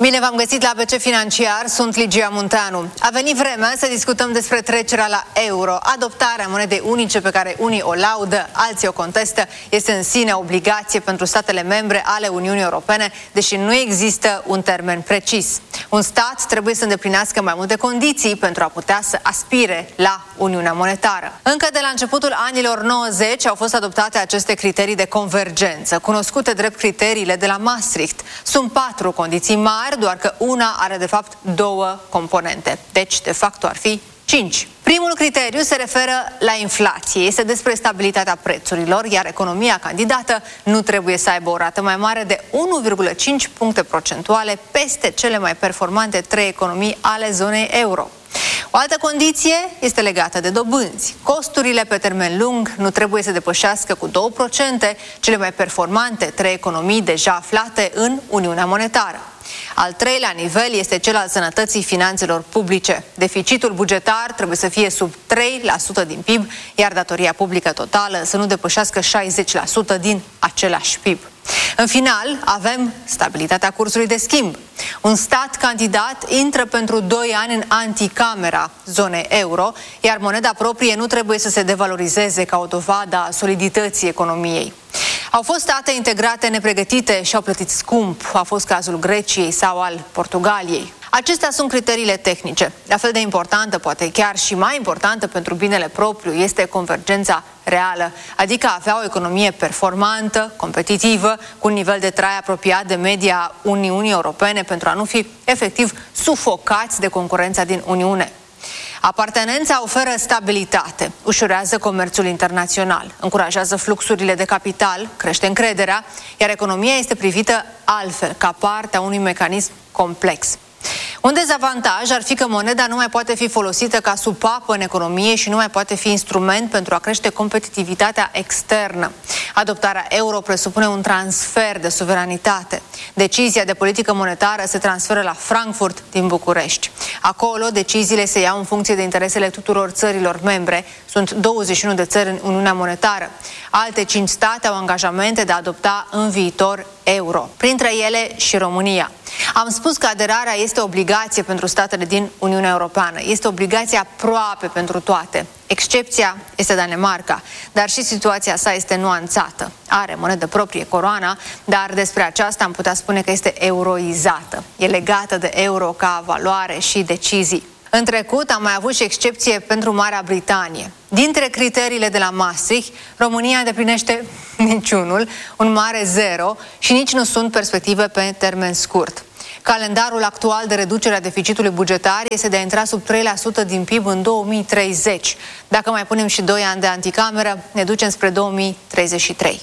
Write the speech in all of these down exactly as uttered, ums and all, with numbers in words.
Bine v-am găsit la A B C Financiar, sunt Ligia Munteanu. A venit vremea să discutăm despre trecerea la euro. Adoptarea monedei unice pe care unii o laudă, alții o contestă, este în sine obligație pentru statele membre ale Uniunii Europene, deși nu există un termen precis. Un stat trebuie să îndeplinească mai multe condiții pentru a putea să aspire la Uniunea Monetară. Încă de la începutul anilor nouăzeci au fost adoptate aceste criterii de convergență, cunoscute drept criteriile de la Maastricht. Sunt patru condiții mari, doar că una are de fapt două componente. Deci, de fapt, ar fi cinci. Primul criteriu se referă la inflație. Este despre stabilitatea prețurilor, iar economia candidată nu trebuie să aibă o rată mai mare de unu virgulă cinci puncte procentuale peste cele mai performante trei economii ale zonei euro. O altă condiție este legată de dobânzi. Costurile pe termen lung nu trebuie să depășească cu două la sută cele mai performante trei economii deja aflate în Uniunea Monetară. Al treilea nivel este cel al sănătății finanțelor publice. Deficitul bugetar trebuie să fie sub trei la sută din P I B, iar datoria publică totală să nu depășească șaizeci la sută din același P I B. În final, avem stabilitatea cursului de schimb. Un stat candidat intră pentru doi ani în anticamera zonei euro, iar moneda proprie nu trebuie să se devalorizeze ca o dovadă a solidității economiei. Au fost state integrate nepregătite și au plătit scump. A fost cazul Greciei sau al Portugaliei. Acestea sunt criteriile tehnice. La fel de importantă, poate chiar și mai importantă pentru binele propriu, este convergența reală, adică a avea o economie performantă, competitivă, cu un nivel de trai apropiat de media Uniunii Europene pentru a nu fi efectiv sufocați de concurența din Uniune. Apartenența oferă stabilitate, ușurează comerțul internațional, încurajează fluxurile de capital, crește încrederea, iar economia este privită altfel, ca parte a unui mecanism complex. Un dezavantaj ar fi că moneda nu mai poate fi folosită ca supapă în economie și nu mai poate fi instrument pentru a crește competitivitatea externă. Adoptarea euro presupune un transfer de suveranitate. Decizia de politică monetară se transferă la Frankfurt din București. Acolo, deciziile se iau în funcție de interesele tuturor țărilor membre. Sunt douăzeci și unu de țări în Uniunea Monetară. Alte cinci state au angajamente de a adopta în viitor euro, printre ele și România. Am spus că aderarea este obligație pentru statele din Uniunea Europeană. Este obligație aproape pentru toate. Excepția este Danemarca, dar și situația sa este nuanțată. Are monedă proprie, coroana, dar despre aceasta am putea spune că este euroizată. E legată de euro ca valoare și decizii. În trecut am mai avut și excepție pentru Marea Britanie. Dintre criteriile de la Maastricht, România îndeplinește niciunul, un mare zero și nici nu sunt perspective pe termen scurt. Calendarul actual de reducere a deficitului bugetar este de a intra sub trei la sută din P I B în două mii treizeci. Dacă mai punem și doi ani de anticameră, ne ducem spre două mii treizeci și trei.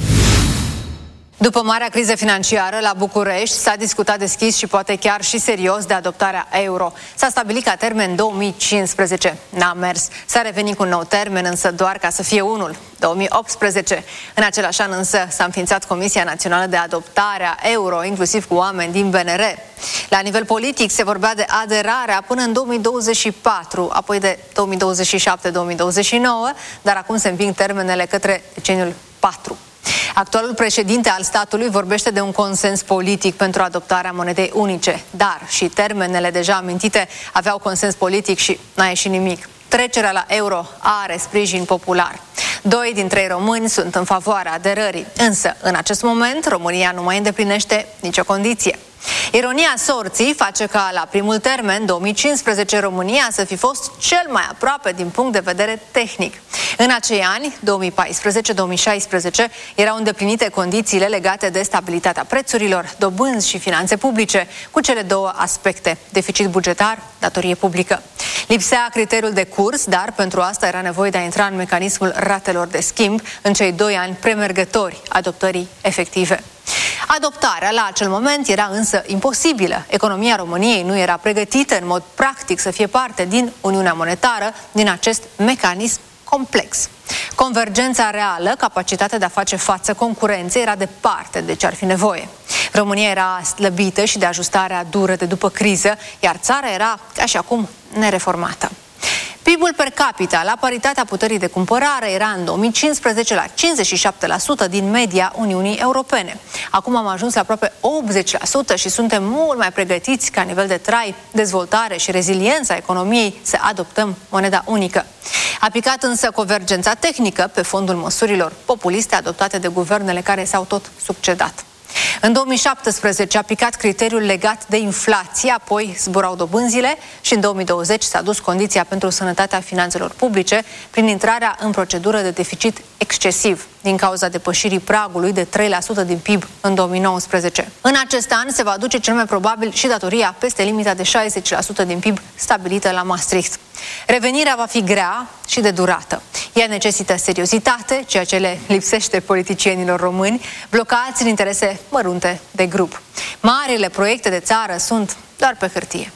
După marea criză financiară, la București s-a discutat deschis și poate chiar și serios de adoptarea euro. S-a stabilit ca termen două mii cincisprezece. N-a mers. S-a revenit cu un nou termen, însă doar ca să fie unul, două mii optsprezece. În același an însă s-a înființat Comisia Națională de Adoptare a Euro, inclusiv cu oameni din B N R. La nivel politic se vorbea de aderarea până în două mii douăzeci și patru, apoi de două mii douăzeci și șapte două mii douăzeci și nouă, dar acum se împing termenele către deceniul patru. Actualul președinte al statului vorbește de un consens politic pentru adoptarea monedei unice, dar și termenele deja amintite aveau consens politic și n-a ieșit nimic. Trecerea la euro are sprijin popular. Doi din trei români sunt în favoarea aderării, însă în acest moment România nu mai îndeplinește nicio condiție. Ironia sorții face ca la primul termen, două mii cincisprezece, România să fi fost cel mai aproape din punct de vedere tehnic. În acei ani, două mii paisprezece două mii șaisprezece, erau îndeplinite condițiile legate de stabilitatea prețurilor, dobânzi și finanțe publice, cu cele două aspecte, deficit bugetar, datorie publică. Lipsea criteriul de curs, dar pentru asta era nevoie de a intra în mecanismul ratelor de schimb în cei doi ani premergători adoptării efective. Adoptarea la acel moment era însă imposibilă. Economia României nu era pregătită în mod practic să fie parte din Uniunea Monetară, din acest mecanism complex. Convergența reală, capacitatea de a face față concurenței, era departe de ce ar fi nevoie. România era slăbită și de ajustarea dură de după criză, iar țara era, ca și acum, nereformată. P I B-ul per capita la paritatea puterii de cumpărare era în două mii cincisprezece la cincizeci și șapte la sută din media Uniunii Europene. Acum am ajuns la aproape optzeci la sută și suntem mult mai pregătiți ca nivel de trai, dezvoltare și reziliența economiei să adoptăm moneda unică. A picat însă convergența tehnică pe fondul măsurilor populiste adoptate de guvernele care s-au tot succedat. În două mii șaptesprezece a picat criteriul legat de inflație, apoi zburau dobânzile și în două mii douăzeci s-a dus condiția pentru sănătatea finanțelor publice prin intrarea în procedură de deficit excesiv din cauza depășirii pragului de trei la sută din P I B în două mii nouăsprezece. În acest an se va duce cel mai probabil și datoria peste limita de șaizeci la sută din P I B stabilită la Maastricht. Revenirea va fi grea și de durată. Ea necesită seriozitate, ceea ce le lipsește politicienilor români, blocați în interese mărunte de grup. Marile proiecte de țară sunt doar pe hârtie.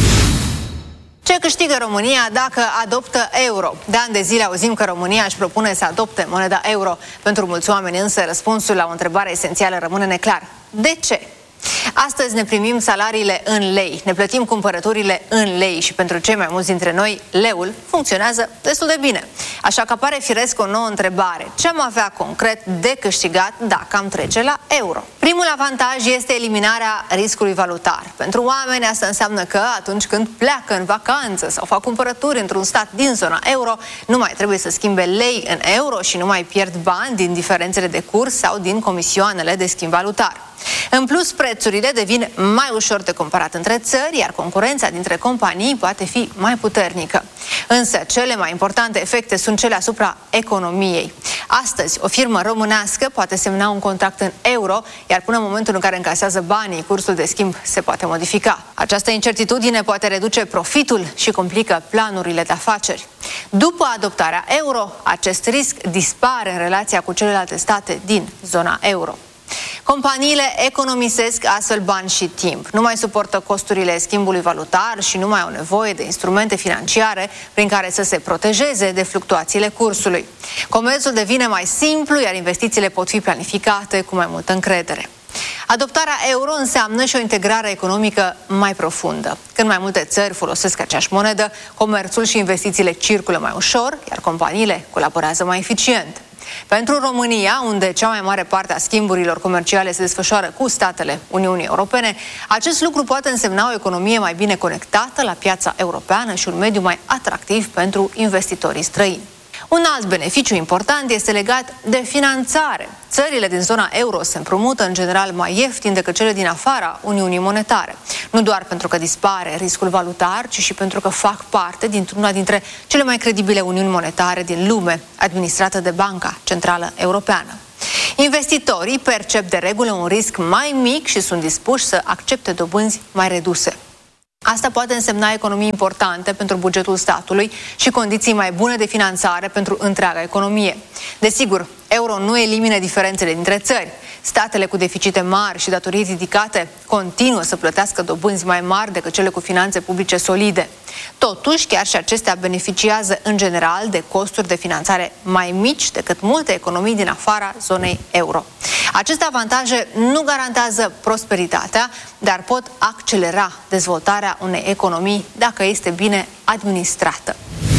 Ce câștigă România dacă adoptă euro? De ani de zile auzim că România își propune să adopte moneda euro. Pentru mulți oameni însă răspunsul la o întrebare esențială rămâne neclar. De ce? Astăzi ne primim salariile în lei, ne plătim cumpărăturile în lei și pentru cei mai mulți dintre noi, leul funcționează destul de bine. Așa că apare firesc o nouă întrebare. Ce am avea concret de câștigat dacă am trece la euro? Primul avantaj este eliminarea riscului valutar. Pentru oameni asta înseamnă că atunci când pleacă în vacanță sau fac cumpărături într-un stat din zona euro, nu mai trebuie să schimbe lei în euro și nu mai pierd bani din diferențele de curs sau din comisioanele de schimb valutar. În plus, prețurile devin mai ușor de comparat între țări, iar concurența dintre companii poate fi mai puternică. Însă, cele mai importante efecte sunt cele asupra economiei. Astăzi, o firmă românească poate semna un contract în euro, iar până în momentul în care încasează banii, cursul de schimb se poate modifica. Această incertitudine poate reduce profitul și complică planurile de afaceri. După adoptarea euro, acest risc dispare în relația cu celelalte state din zona euro. Companiile economisesc astfel bani și timp. Nu mai suportă costurile schimbului valutar și nu mai au nevoie de instrumente financiare prin care să se protejeze de fluctuațiile cursului. Comerțul devine mai simplu, iar investițiile pot fi planificate cu mai multă încredere. Adoptarea euro înseamnă și o integrare economică mai profundă. Când mai multe țări folosesc aceeași monedă, comerțul și investițiile circulă mai ușor, iar companiile colaborează mai eficient. Pentru România, unde cea mai mare parte a schimburilor comerciale se desfășoară cu statele Uniunii Europene, acest lucru poate însemna o economie mai bine conectată la piața europeană și un mediu mai atractiv pentru investitorii străini. Un alt beneficiu important este legat de finanțare. Țările din zona euro se împrumută în general mai ieftin decât cele din afara Uniunii Monetare. Nu doar pentru că dispare riscul valutar, ci și pentru că fac parte dintr-una dintre cele mai credibile uniuni monetare din lume, administrată de Banca Centrală Europeană. Investitorii percep de regulă un risc mai mic și sunt dispuși să accepte dobânzi mai reduse. Asta poate însemna economii importante pentru bugetul statului și condiții mai bune de finanțare pentru întreaga economie. Desigur, euro nu elimină diferențele dintre țări. Statele cu deficite mari și datorii ridicate continuă să plătească dobânzi mai mari decât cele cu finanțe publice solide. Totuși, chiar și acestea beneficiază în general de costuri de finanțare mai mici decât multe economii din afara zonei euro. Aceste avantaje nu garantează prosperitatea, dar pot accelera dezvoltarea unei economii dacă este bine administrată.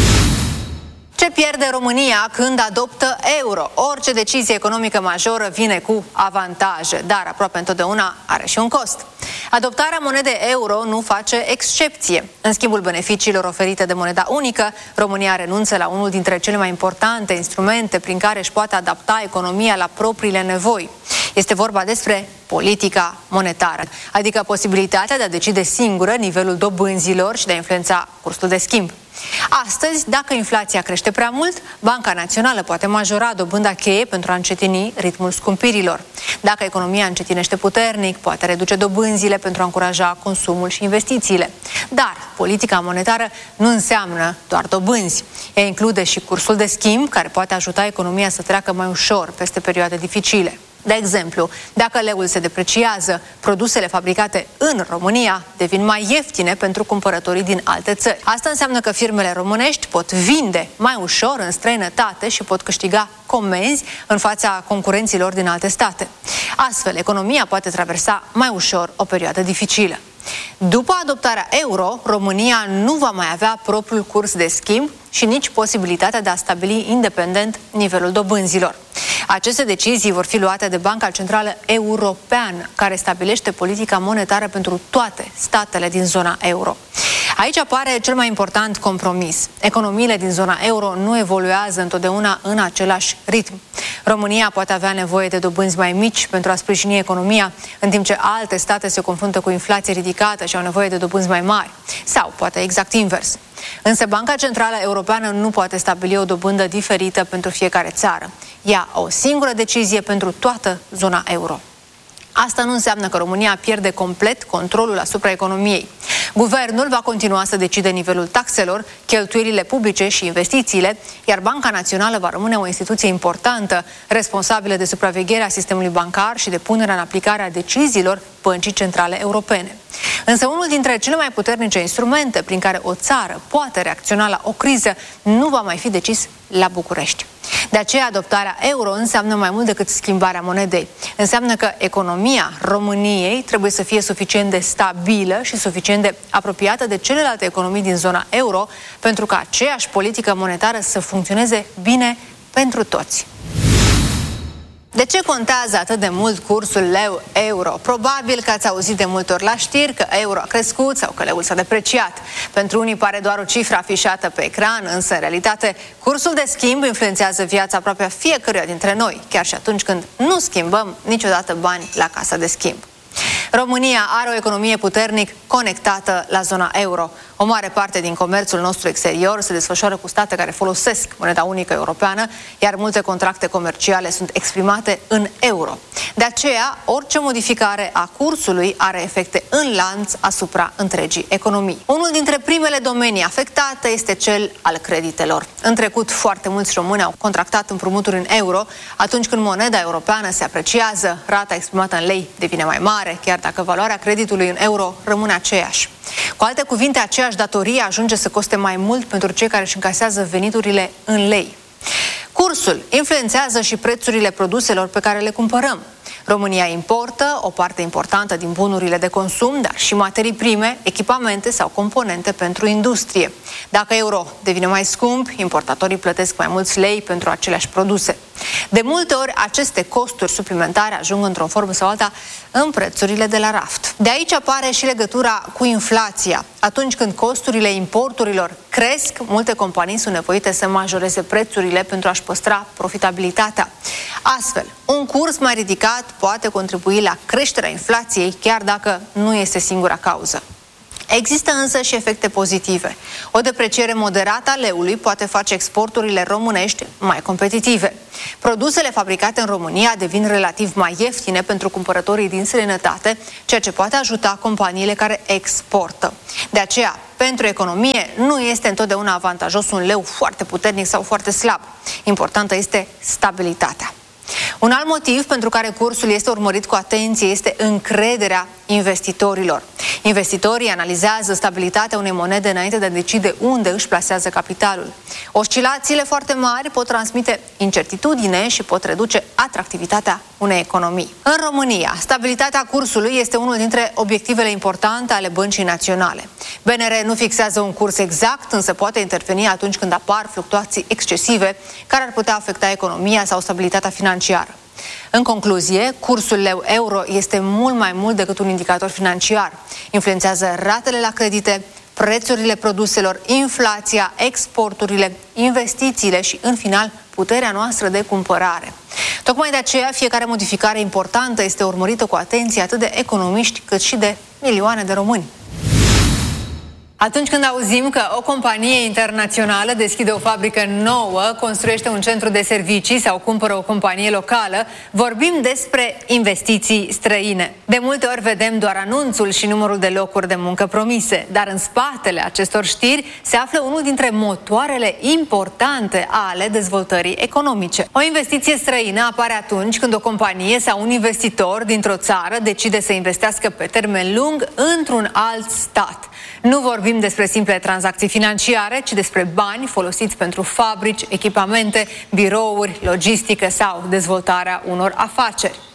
Ce pierde România când adoptă euro? Orice decizie economică majoră vine cu avantaje, dar aproape întotdeauna are și un cost. Adoptarea monedei euro nu face excepție. În schimbul beneficiilor oferite de moneda unică, România renunță la unul dintre cele mai importante instrumente prin care își poate adapta economia la propriile nevoi. Este vorba despre politica monetară, adică posibilitatea de a decide singură nivelul dobânzilor și de a influența cursul de schimb. Astăzi, dacă inflația crește prea mult, Banca Națională poate majora dobânda cheie pentru a încetini ritmul scumpirilor. Dacă economia încetinește puternic, poate reduce dobânzile pentru a încuraja consumul și investițiile. Dar politica monetară nu înseamnă doar dobânzi. Ea include și cursul de schimb, care poate ajuta economia să treacă mai ușor peste perioade dificile. De exemplu, dacă leul se depreciază, produsele fabricate în România devin mai ieftine pentru cumpărătorii din alte țări. Asta înseamnă că firmele românești pot vinde mai ușor în străinătate și pot câștiga comenzi în fața concurenților din alte state. Astfel, economia poate traversa mai ușor o perioadă dificilă. După adoptarea euro, România nu va mai avea propriul curs de schimb și nici posibilitatea de a stabili independent nivelul dobânzilor. Aceste decizii vor fi luate de Banca Centrală Europeană, care stabilește politica monetară pentru toate statele din zona euro. Aici apare cel mai important compromis. Economiile din zona euro nu evoluează întotdeauna în același ritm. România poate avea nevoie de dobânzi mai mici pentru a sprijini economia, în timp ce alte state se confruntă cu inflație ridicată și au nevoie de dobânzi mai mari. Sau poate exact invers. Însă Banca Centrală Europeană nu poate stabili o dobândă diferită pentru fiecare țară. Ia o singură decizie pentru toată zona euro. Asta nu înseamnă că România pierde complet controlul asupra economiei. Guvernul va continua să decide nivelul taxelor, cheltuielile publice și investițiile, iar Banca Națională va rămâne o instituție importantă, responsabilă de supravegherea sistemului bancar și de punerea în aplicare a deciziilor Băncii Centrale Europene. Însă unul dintre cele mai puternice instrumente prin care o țară poate reacționa la o criză nu va mai fi decis la București. De aceea, adoptarea euro înseamnă mai mult decât schimbarea monedei. Înseamnă că economia României trebuie să fie suficient de stabilă și suficient de apropiată de celelalte economii din zona euro pentru ca aceeași politică monetară să funcționeze bine pentru toți. De ce contează atât de mult cursul leu-euro? Probabil că ați auzit de multe ori la știri că euro a crescut sau că leul s-a depreciat. Pentru unii pare doar o cifră afișată pe ecran, însă în realitate cursul de schimb influențează viața aproape a fiecăruia dintre noi, chiar și atunci când nu schimbăm niciodată bani la casa de schimb. România are o economie puternic conectată la zona euro. O mare parte din comerțul nostru exterior se desfășoară cu state care folosesc moneda unică europeană, iar multe contracte comerciale sunt exprimate în euro. De aceea, orice modificare a cursului are efecte în lanț asupra întregii economii. Unul dintre primele domenii afectate este cel al creditelor. În trecut, foarte mulți români au contractat împrumuturi în euro. Atunci când moneda europeană se apreciază, rata exprimată în lei devine mai mare, chiar dacă valoarea creditului în euro rămâne aceeași. Cu alte cuvinte, aceeași datorie ajunge să coste mai mult pentru cei care își încasează veniturile în lei. Cursul influențează și prețurile produselor pe care le cumpărăm. România importă o parte importantă din bunurile de consum, dar și materii prime, echipamente sau componente pentru industrie. Dacă euro devine mai scump, importatorii plătesc mai mulți lei pentru aceleași produse. De multe ori, aceste costuri suplimentare ajung într-o formă sau alta în prețurile de la raft. De aici apare și legătura cu inflația. Atunci când costurile importurilor cresc, multe companii sunt nevoite să majoreze prețurile pentru a-și păstra profitabilitatea. Astfel, un curs mai ridicat poate contribui la creșterea inflației, chiar dacă nu este singura cauză. Există însă și efecte pozitive. O depreciere moderată a leului poate face exporturile românești mai competitive. Produsele fabricate în România devin relativ mai ieftine pentru cumpărătorii din străinătate, ceea ce poate ajuta companiile care exportă. De aceea, pentru economie, nu este întotdeauna avantajos un leu foarte puternic sau foarte slab. Importantă este stabilitatea. Un alt motiv pentru care cursul este urmărit cu atenție este încrederea investitorilor. Investitorii analizează stabilitatea unei monede înainte de a decide unde își plasează capitalul. Oscilațiile foarte mari pot transmite incertitudine și pot reduce atractivitatea unei economii. În România, stabilitatea cursului este unul dintre obiectivele importante ale Băncii Naționale. B N R nu fixează un curs exact, însă poate interveni atunci când apar fluctuații excesive care ar putea afecta economia sau stabilitatea financiară. În concluzie, cursul leu-euro este mult mai mult decât un indicator financiar. Influențează ratele la credite, prețurile produselor, inflația, exporturile, investițiile și, în final, puterea noastră de cumpărare. Tocmai de aceea, fiecare modificare importantă este urmărită cu atenție atât de economiști cât și de milioane de români. Atunci când auzim că o companie internațională deschide o fabrică nouă, construiește un centru de servicii sau cumpără o companie locală, vorbim despre investiții străine. De multe ori vedem doar anunțul și numărul de locuri de muncă promise, dar în spatele acestor știri se află unul dintre motoarele importante ale dezvoltării economice. O investiție străină apare atunci când o companie sau un investitor dintr-o țară decide să investească pe termen lung într-un alt stat. Nu vorbim despre simple tranzacții financiare, ci despre bani folosiți pentru fabrici, echipamente, birouri, logistică sau dezvoltarea unor afaceri.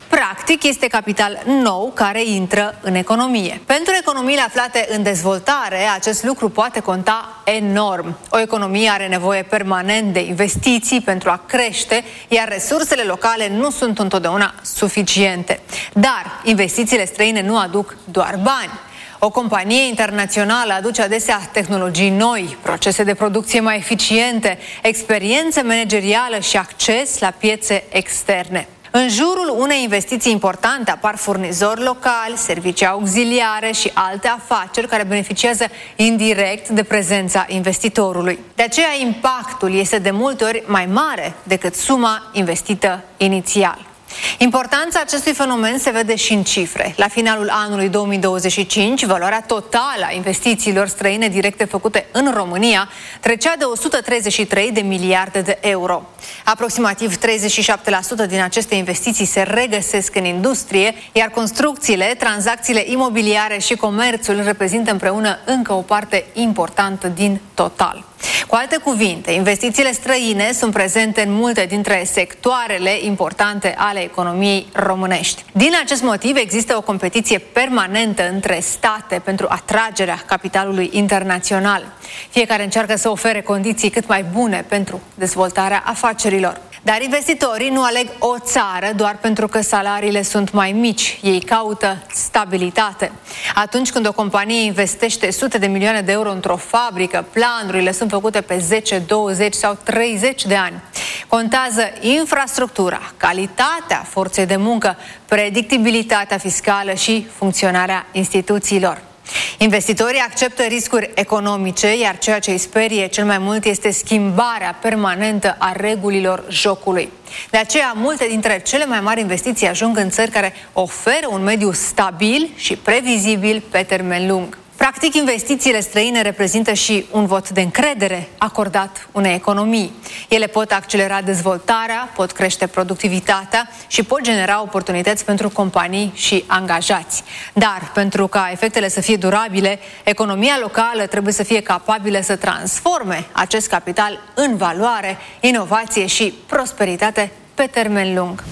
Practic, este capital nou care intră în economie. Pentru economiile aflate în dezvoltare, acest lucru poate conta enorm. O economie are nevoie permanent de investiții pentru a crește, iar resursele locale nu sunt întotdeauna suficiente. Dar investițiile străine nu aduc doar bani. O companie internațională aduce adesea tehnologii noi, procese de producție mai eficiente, experiență managerială și acces la piețe externe. În jurul unei investiții importante apar furnizori locali, servicii auxiliare și alte afaceri care beneficiază indirect de prezența investitorului. De aceea, impactul este de multe ori mai mare decât suma investită inițial. Importanța acestui fenomen se vede și în cifre. La finalul anului două mii douăzeci și cinci, valoarea totală a investițiilor străine directe făcute în România trecea de o sută treizeci și trei de miliarde de euro. Aproximativ treizeci și șapte la sută din aceste investiții se regăsesc în industrie, iar construcțiile, tranzacțiile imobiliare și comerțul reprezintă împreună încă o parte importantă din total. Cu alte cuvinte, investițiile străine sunt prezente în multe dintre sectoarele importante ale economiei românești. Din acest motiv există o competiție permanentă între state pentru atragerea capitalului internațional. Fiecare încearcă să ofere condiții cât mai bune pentru dezvoltarea afacerilor. Dar investitorii nu aleg o țară doar pentru că salariile sunt mai mici. Ei caută stabilitate. Atunci când o companie investește sute de milioane de euro într-o fabrică, planurile sunt făcute pe zece, douăzeci sau treizeci de ani. Contează infrastructura, calitatea forței de muncă, predictibilitatea fiscală și funcționarea instituțiilor. Investitorii acceptă riscuri economice, iar ceea ce îi sperie cel mai mult este schimbarea permanentă a regulilor jocului. De aceea, multe dintre cele mai mari investiții ajung în țări care oferă un mediu stabil și previzibil pe termen lung. Practic, investițiile străine reprezintă și un vot de încredere acordat unei economii. Ele pot accelera dezvoltarea, pot crește productivitatea și pot genera oportunități pentru companii și angajați. Dar, pentru ca efectele să fie durabile, economia locală trebuie să fie capabilă să transforme acest capital în valoare, inovație și prosperitate pe termen lung.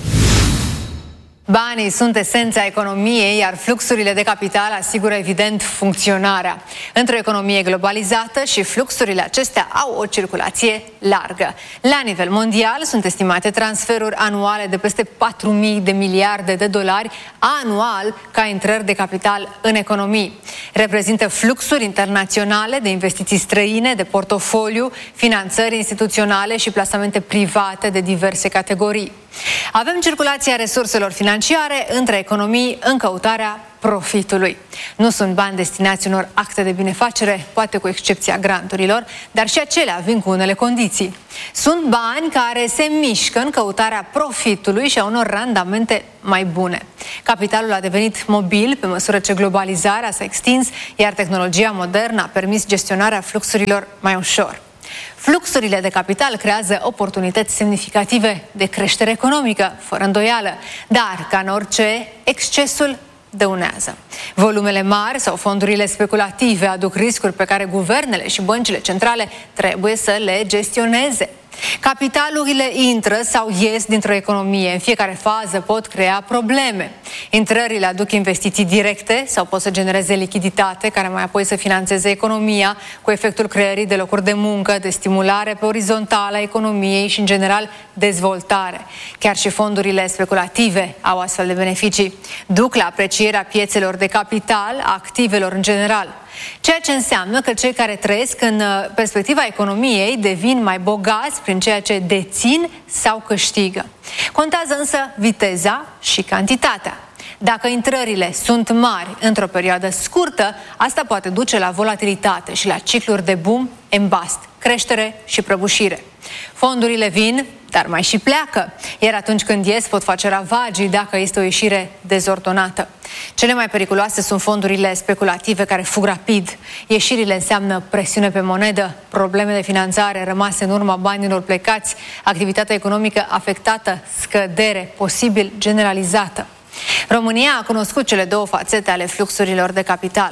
Banii sunt esența economiei, iar fluxurile de capital asigură evident funcționarea. Într-o economie globalizată și fluxurile acestea au o circulație largă. La nivel mondial sunt estimate transferuri anuale de peste patru mii de miliarde de dolari anual ca intrări de capital în economii. Reprezintă fluxuri internaționale de investiții străine, de portofoliu, finanțări instituționale și plasamente private de diverse categorii. Avem circulația resurselor financiare între economii în căutarea profitului. Nu sunt bani destinați unor acte de binefacere, poate cu excepția granturilor, dar și acelea vin cu unele condiții. Sunt bani care se mișcă în căutarea profitului și a unor randamente mai bune. Capitalul a devenit mobil pe măsură ce globalizarea s-a extins, iar tehnologia modernă a permis gestionarea fluxurilor mai ușor. Fluxurile de capital creează oportunități semnificative de creștere economică, fără îndoială, dar, ca în orice, excesul dăunează. Volumele mari sau fondurile speculative aduc riscuri pe care guvernele și băncile centrale trebuie să le gestioneze. Capitalurile intră sau ies dintr-o economie. În fiecare fază pot crea probleme. Intrările aduc investiții directe sau pot să genereze lichiditate care mai apoi să finanțeze economia cu efectul creării de locuri de muncă, de stimulare pe orizontală a economiei și, în general, dezvoltare. Chiar și fondurile speculative au astfel de beneficii. Duc la aprecierea piețelor de capital, a activelor în general. Ceea ce înseamnă că cei care trăiesc în perspectiva economiei devin mai bogați prin ceea ce dețin sau câștigă. Contează însă viteza și cantitatea. Dacă intrările sunt mari într-o perioadă scurtă, asta poate duce la volatilitate și la cicluri de boom and bust, creștere și prăbușire. Fondurile vin, dar mai și pleacă, iar atunci când ies pot face ravagii dacă este o ieșire dezordonată. Cele mai periculoase sunt fondurile speculative care fug rapid. Ieșirile înseamnă presiune pe monedă, probleme de finanțare rămase în urma banilor plecați, activitatea economică afectată, scădere posibil generalizată. România a cunoscut cele două fațete ale fluxurilor de capital.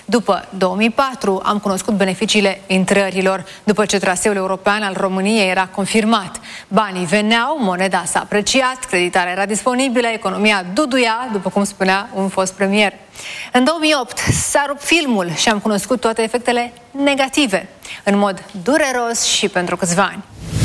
După două mii patru am cunoscut beneficiile intrărilor, după ce traseul european al României era confirmat. Banii veneau, moneda s-a apreciat, creditarea era disponibilă, economia duduia, după cum spunea un fost premier. În două mii opt s-a rupt filmul și am cunoscut toate efectele negative, în mod dureros și pentru câțiva ani.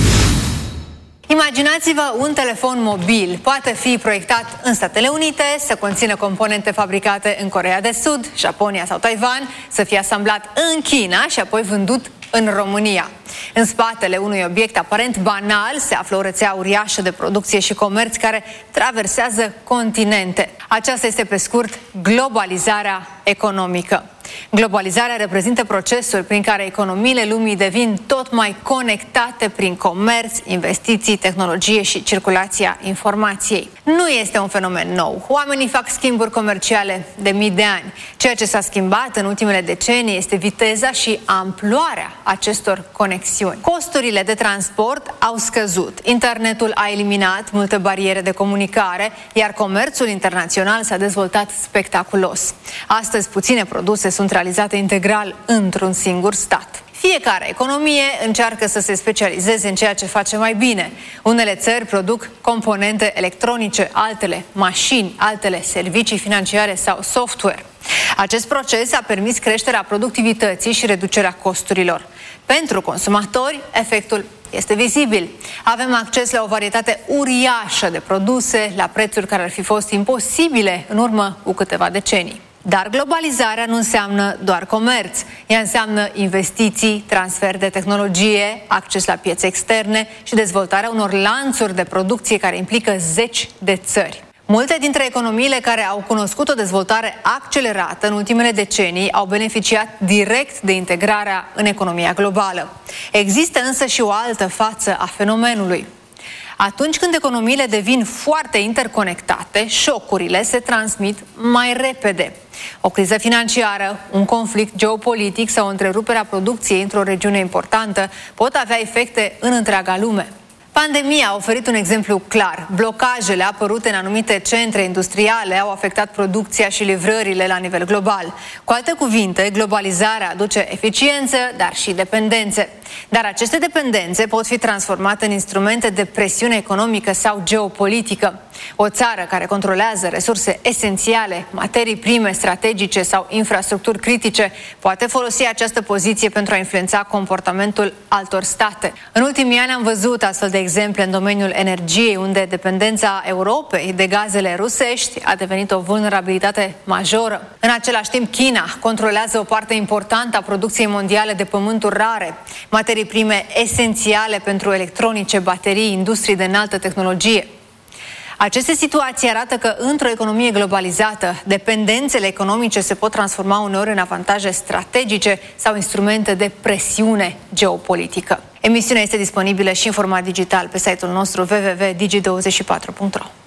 Imaginați-vă un telefon mobil. Poate fi proiectat în Statele Unite, să conțină componente fabricate în Coreea de Sud, Japonia sau Taiwan, să fie asamblat în China și apoi vândut în România. În spatele unui obiect aparent banal se află o rețea uriașă de producție și comerț care traversează continente. Aceasta este, pe scurt, globalizarea economică. Globalizarea reprezintă procesul prin care economiile lumii devin tot mai conectate prin comerț, investiții, tehnologie și circulația informației. Nu este un fenomen nou. Oamenii fac schimburi comerciale de mii de ani. Ceea ce s-a schimbat în ultimele decenii este viteza și amploarea acestor conexiuni. Costurile de transport au scăzut. Internetul a eliminat multe bariere de comunicare, iar comerțul internațional s-a dezvoltat spectaculos. Astăzi, puține produse sunt realizate integral într-un singur stat. Fiecare economie încearcă să se specializeze în ceea ce face mai bine. Unele țări produc componente electronice, altele mașini, altele servicii financiare sau software. Acest proces a permis creșterea productivității și reducerea costurilor. Pentru consumatori, efectul este vizibil. Avem acces la o varietate uriașă de produse, la prețuri care ar fi fost imposibile în urmă cu câteva decenii. Dar globalizarea nu înseamnă doar comerț. Ea înseamnă investiții, transfer de tehnologie, acces la piețe externe și dezvoltarea unor lanțuri de producție care implică zeci de țări. Multe dintre economiile care au cunoscut o dezvoltare accelerată în ultimele decenii au beneficiat direct de integrarea în economia globală. Există însă și o altă față a fenomenului. Atunci când economiile devin foarte interconectate, șocurile se transmit mai repede. O criză financiară, un conflict geopolitic sau o întrerupere a producției într-o regiune importantă pot avea efecte în întreaga lume. Pandemia a oferit un exemplu clar. Blocajele apărute în anumite centre industriale au afectat producția și livrările la nivel global. Cu alte cuvinte, globalizarea aduce eficiență, dar și dependențe. Dar aceste dependențe pot fi transformate în instrumente de presiune economică sau geopolitică. O țară care controlează resurse esențiale, materii prime strategice sau infrastructuri critice, poate folosi această poziție pentru a influența comportamentul altor state. În ultimii ani am văzut astfel de exemple în domeniul energiei, unde dependența Europei de gazele rusești a devenit o vulnerabilitate majoră. În același timp, China controlează o parte importantă a producției mondiale de pământuri rare, materii prime esențiale pentru electronice, baterii, industrii de înaltă tehnologie. Aceste situații arată că într-o economie globalizată, dependențele economice se pot transforma uneori în avantaje strategice sau instrumente de presiune geopolitică. Emisiunea este disponibilă și în format digital pe site-ul nostru w w w punct digi douăzeci și patru punct ro.